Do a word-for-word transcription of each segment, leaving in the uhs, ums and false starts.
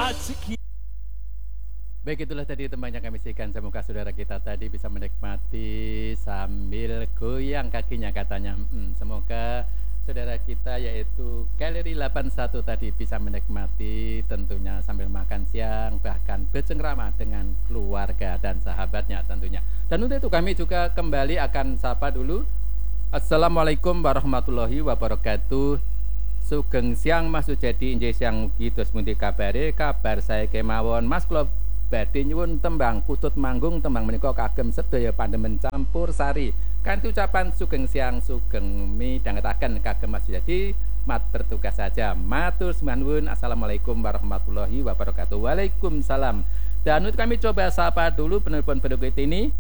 rezeki. Baik, itulah tadi teman yang kami sikan. Semoga saudara kita tadi bisa menikmati sambil goyang kakinya katanya. Hmm, semoga saudara kita yaitu Galeri delapan puluh satu tadi bisa menikmati tentunya sambil makan siang, bahkan bercengkrama dengan keluarga dan sahabatnya tentunya. Dan untuk itu kami juga kembali akan sapa dulu. Assalamualaikum warahmatullahi wabarakatuh. Sugeng siang Mas Sujadi, injih siang mugi dos pundi kabare? Kabar saya kemawon Mas, kula badhe nyuwun tembang Kutut Manggung. Tembang menika kagem sedaya pandemen campur sari. Kanthi ucapan sugeng siang sugeng midhangetaken kagem Mas Sujadi, mat bertugas saja. Matur sembah nuwun. Assalamualaikum warahmatullahi wabarakatuh. Waalaikumsalam. Dan untuk kami coba sapa dulu penelpon berikut ini.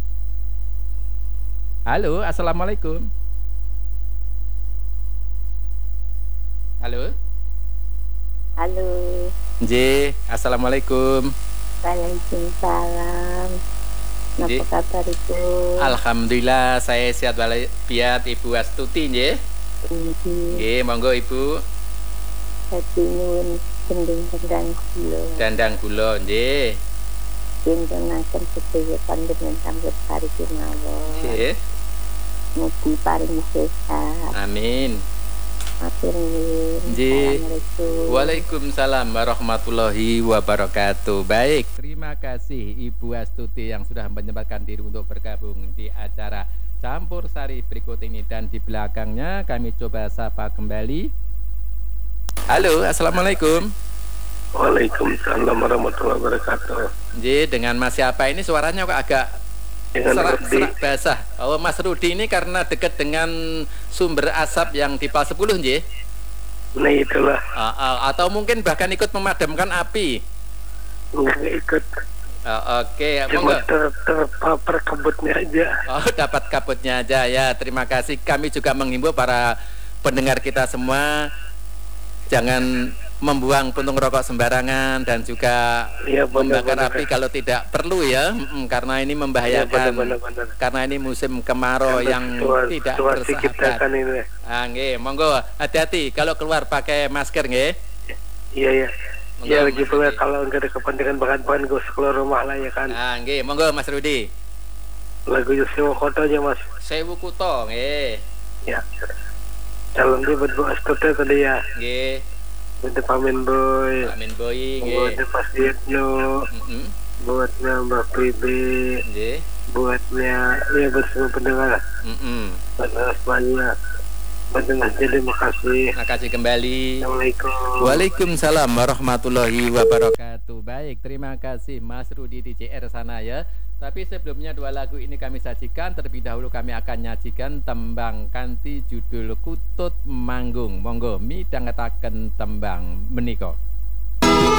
Halo, assalamualaikum. Halo. Halo. Nggih, assalamualaikum. Waalaikumsalam. Apa kabar Ibu? Alhamdulillah saya sehat walafiat. Ibu Astuti nggih. Nggih, monggo Ibu. Dadi nyuwun gending dandang gula. Dandang gula nggih. Pintenaken sedaya panjenengan campur sari kemawon. Nggih. Mugi paring sehat. Amin. Matur nuwun. Nggih. Assalamualaikum. Waalaikumsalam warahmatullahi wabarakatuh. Baik, terima kasih Ibu Astuti yang sudah menyempatkan diri untuk bergabung di acara Campur Sari berikut ini. Dan di belakangnya kami coba sapa kembali. Halo, assalamualaikum. Waalaikumsalam warahmatullahi wabarakatuh. Nggih, dengan Mas siapa ini? Suaranya kok agak serak-serak basah. Oh, Mas Rudi ini karena dekat dengan sumber asap yang di Pal sepuluh nggih? Nah itulah. Uh, uh, atau mungkin bahkan ikut memadamkan api. Nggak ikut. Uh, Oke, okay. Cuma ter terpapar kabutnya aja. Oh, dapat kabutnya aja ya. Terima kasih. Kami juga menghimbau para pendengar kita semua jangan membuang puntung rokok sembarangan dan juga ya, benar, membakar benar. api kalau tidak perlu ya, mm, karena ini membahayakan. Ya, benar, benar, benar. Karena ini musim kemarau ya, yang situasi, tidak bersahabat. Kita kan ini. Ah, nggih, monggo hati-hati kalau keluar pakai masker nggih. Iya ya. Ya lagi pula kalau nggak ada kepentingan bahan-bahan gue keluar rumah lah ya kan. Ah, nggih, monggo Mas Rudi. Lagu Sewu Kuto aja Mas. Sewu Kuto nggih. Ya. Calon dia buat Bu Astuti tadi ya. Nggih. Buat Pamin Boy, Pamin Boy, buat Pas Dietno, mm-hmm. buatnya Mbak Pribe, yeah. buatnya ya buat semua pendengar, mm-hmm. buat semuanya, buat Mas Jadi makasih. Makasih kembali. Assalamualaikum. Waalaikumsalam warahmatullahi wabarakatuh. Baik, terima kasih Mas Rudi di J R sana ya. Tapi sebelumnya dua lagu ini kami sajikan. Terlebih dahulu kami akan nyajikan tembang kanthi judul Kutut Manggung. Monggo midhangetaken tembang menika.